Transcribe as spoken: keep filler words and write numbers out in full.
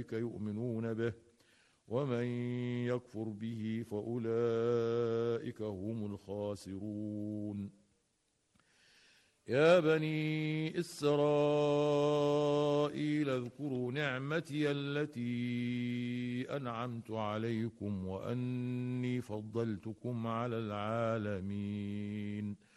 أولئك يؤمنون به ومن يكفر به فأولئك هم الخاسرون. يا بني إسرائيل اذكروا نعمتي التي أنعمت عليكم وأني فضلتكم على العالمين.